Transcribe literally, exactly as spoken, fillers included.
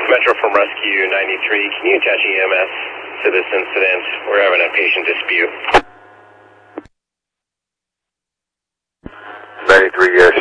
Metro from Rescue ninety-three. Can you attach E M S to this incident? We're having a patient dispute. ninety-three, yes.